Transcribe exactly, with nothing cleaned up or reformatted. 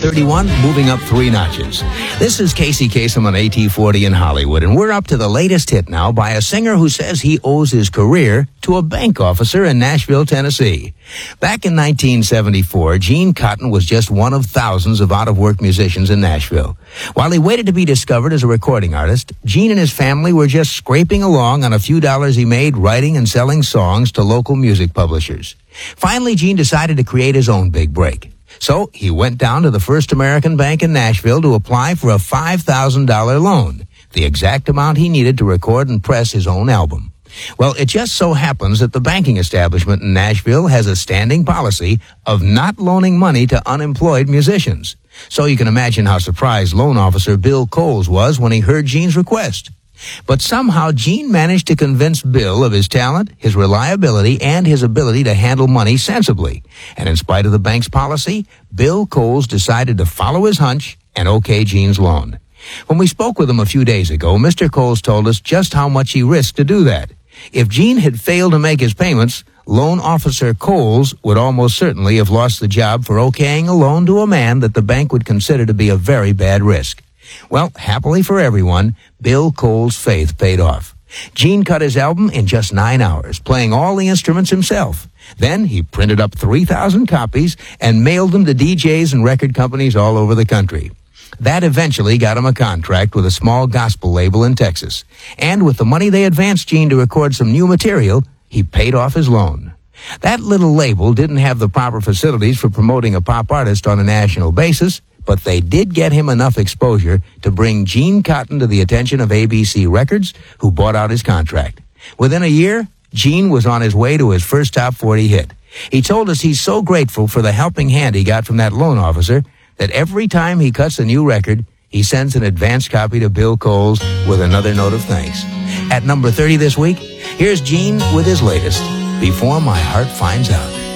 thirty-one, moving up three notches. This is Casey Kasem on A T forty in Hollywood, and we're up to the latest hit now by a singer who says he owes his career to a bank officer in Nashville, Tennessee. Back in nineteen seventy-four, Gene Cotton was just one of thousands of out-of-work musicians in Nashville. While he waited to be discovered as a recording artist, Gene and his family were just scraping along on a few dollars he made writing and selling songs to local music publishers. Finally, Gene decided to create his own big break. So he went down to the First American Bank in Nashville to apply for a five thousand dollars loan, the exact amount he needed to record and press his own album. Well, it just so happens that the banking establishment in Nashville has a standing policy of not loaning money to unemployed musicians. So you can imagine how surprised loan officer Bill Coles was when he heard Gene's request. But somehow Gene managed to convince Bill of his talent, his reliability, and his ability to handle money sensibly. And in spite of the bank's policy, Bill Coles decided to follow his hunch and okay Gene's loan. When we spoke with him a few days ago, Mister Coles told us just how much he risked to do that. If Gene had failed to make his payments, loan officer Coles would almost certainly have lost the job for okaying a loan to a man that the bank would consider to be a very bad risk. Well, happily for everyone, Bill Coles' faith paid off. Gene cut his album in just nine hours, playing all the instruments himself. Then he printed up three thousand copies and mailed them to D Js and record companies all over the country. That eventually got him a contract with a small gospel label in Texas. And with the money they advanced Gene to record some new material, he paid off his loan. That little label didn't have the proper facilities for promoting a pop artist on a national basis, but they did get him enough exposure to bring Gene Cotton to the attention of A B C Records, who bought out his contract. Within a year, Gene was on his way to his first top forty hit. He told us he's so grateful for the helping hand he got from that loan officer that every time he cuts a new record, he sends an advance copy to Bill Coles with another note of thanks. At number thirty this week, here's Gene with his latest, Before My Heart Finds Out.